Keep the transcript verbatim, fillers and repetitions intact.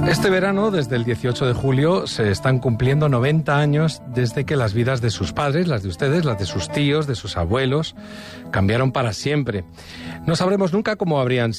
Este verano, desde el dieciocho de julio, se están cumpliendo noventa años desde que las vidas de sus padres, las de ustedes, las de sus tíos, de sus abuelos, cambiaron para siempre. No sabremos nunca cómo habrían